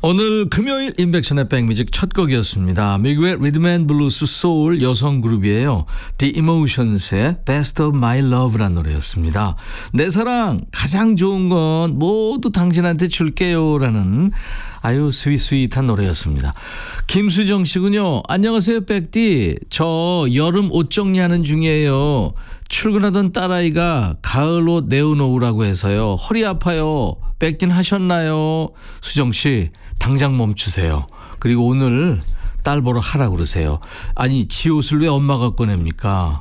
오늘 금요일 인백션의 백뮤직 첫 곡이었습니다. 미국의 리듬앤블루스 소울 여성 그룹이에요. The Emotions의 Best of My Love라는 노래였습니다. 내 사랑 가장 좋은 건 모두 당신한테 줄게요 라는 아유 스윗스윗한 노래였습니다. 김수정 씨군요. 안녕하세요 백디. 저 여름 옷 정리하는 중이에요. 출근하던 딸아이가 가을 옷 내어놓으라고 해서요. 허리 아파요. 백디는 하셨나요? 수정씨 당장 멈추세요. 그리고 오늘 딸 보러 하라고 그러세요. 아니 지 옷을 왜 엄마가 꺼냅니까?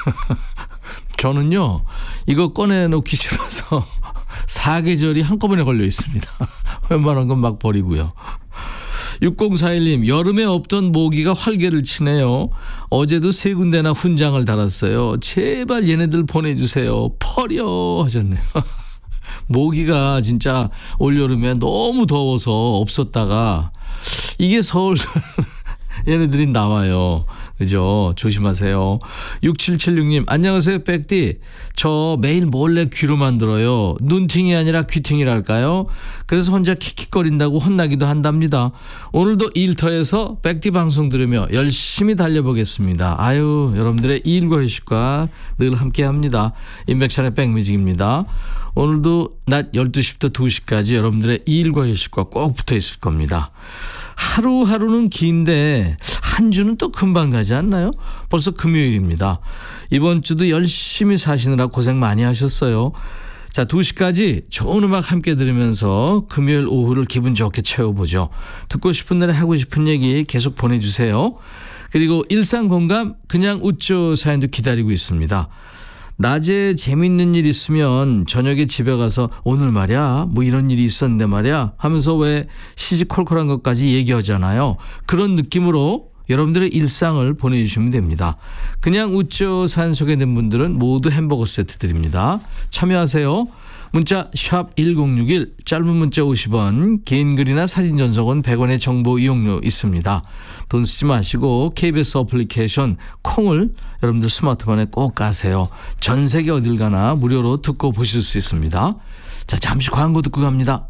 저는요 이거 꺼내놓기 싫어서 사계절이 한꺼번에 걸려 있습니다. 웬만한 건 막 버리고요. 6041님 여름에 없던 모기가 활개를 치네요. 어제도 세 군데나 훈장을 달았어요. 제발 얘네들 보내주세요. 퍼려 하셨네요. 모기가 진짜 올여름에 너무 더워서 없었다가 이게 서울 얘네들이 나와요. 그죠? 조심하세요. 6776님 안녕하세요 백디. 저 매일 몰래 귀로만 들어요. 눈팅이 아니라 귀팅이랄까요? 그래서 혼자 킥킥거린다고 혼나기도 한답니다. 오늘도 일터에서 백디 방송 들으며 열심히 달려보겠습니다. 아유 여러분들의 일과 휴식과 늘 함께합니다. 인백션의 백뮤직입니다. 오늘도 낮 12시부터 2시까지 여러분들의 일과 휴식과 꼭 붙어 있을 겁니다. 하루하루는 긴데 한 주는 또 금방 가지 않나요? 벌써 금요일입니다. 이번 주도 열심히 사시느라 고생 많이 하셨어요. 자, 2시까지 좋은 음악 함께 들으면서 금요일 오후를 기분 좋게 채워보죠. 듣고 싶은 노래 하고 싶은 얘기 계속 보내주세요. 그리고 일상공감 그냥 웃죠 사연도 기다리고 있습니다. 낮에 재밌는 일 있으면 저녁에 집에 가서 오늘 말이야 뭐 이런 일이 있었는데 말이야 하면서 왜 시시콜콜한 것까지 얘기하잖아요. 그런 느낌으로 여러분들의 일상을 보내주시면 됩니다. 그냥 웃죠 사연 소개된 분들은 모두 햄버거 세트 드립니다. 참여하세요. 문자 샵 1061 짧은 문자 50원 개인 글이나 사진 전송은 100원의 정보 이용료 있습니다. 돈 쓰지 마시고 KBS 어플리케이션 콩을 여러분들 스마트폰에 꼭 까세요. 전 세계 어딜 가나 무료로 듣고 보실 수 있습니다. 자 잠시 광고 듣고 갑니다.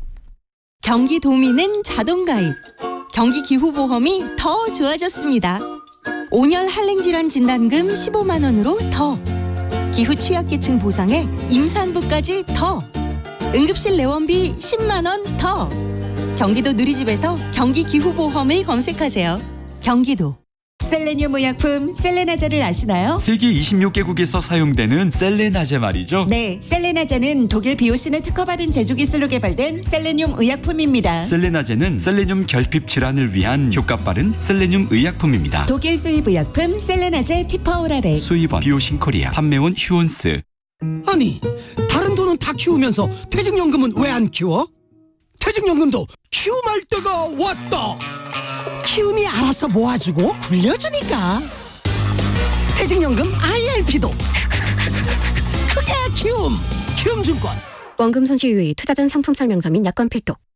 경기도민은 자동가입 경기기후보험이 더 좋아졌습니다. 5년 한랭질환 진단금 15만 원으로 더 기후 취약계층 보상에 임산부까지 더 응급실 내원비 10만 원 더 경기도 누리집에서 경기기후보험을 검색하세요. 경기도 셀레늄 의약품 셀레나제를 아시나요? 세계 26개국에서 사용되는 셀레나제 말이죠. 네, 셀레나제는 독일 비오신을 특허받은 제조기술로 개발된 셀레늄 의약품입니다. 셀레나제는 셀레늄 결핍 질환을 위한 효과 빠른 셀레늄 의약품입니다. 독일 수입 의약품 셀레나제 티파오라레. 수입원 비오신 코리아, 판매원 휴온스. 아니 다른 돈은 다 키우면서 퇴직연금은 왜 안 키워? 퇴직연금도 키움할 때가 왔다. 키움이 알아서 모아주고 굴려주니까. 퇴직연금 IRP도 그게 키움. 키움증권. 원금 손실 유의 투자전 상품 설명서 및 약관 필독.